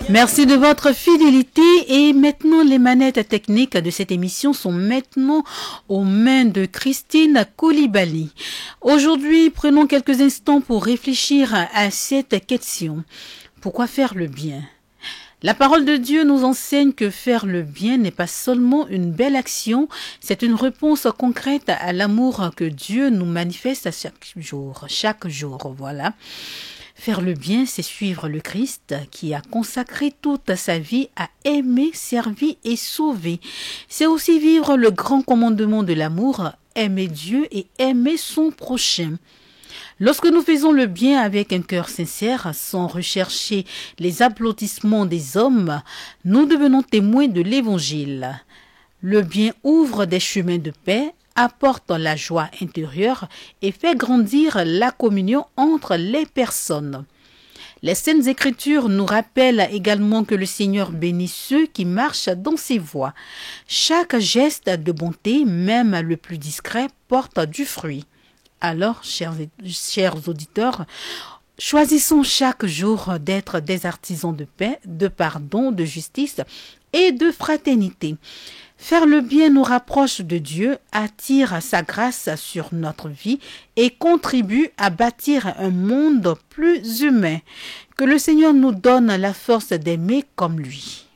Merci de votre fidélité et maintenant les manettes techniques de cette émission sont maintenant aux mains de Christine Koulibaly. Aujourd'hui, prenons quelques instants pour réfléchir à cette question. Pourquoi faire le bien ? La parole de Dieu nous enseigne que faire le bien n'est pas seulement une belle action, c'est une réponse concrète à l'amour que Dieu nous manifeste chaque jour, voilà. Faire le bien, c'est suivre le Christ qui a consacré toute sa vie à aimer, servir et sauver. C'est aussi vivre le grand commandement de l'amour, aimer Dieu et aimer son prochain. Lorsque nous faisons le bien avec un cœur sincère, sans rechercher les applaudissements des hommes, nous devenons témoins de l'Évangile. Le bien ouvre des chemins de paix, apporte la joie intérieure et fait grandir la communion entre les personnes. Les Saintes Écritures nous rappellent également que le Seigneur bénit ceux qui marchent dans ses voies. Chaque geste de bonté, même le plus discret, porte du fruit. Alors, chers auditeurs, choisissons chaque jour d'être des artisans de paix, de pardon, de justice et de fraternité. Faire le bien nous rapproche de Dieu, attire sa grâce sur notre vie et contribue à bâtir un monde plus humain. Que le Seigneur nous donne la force d'aimer comme lui.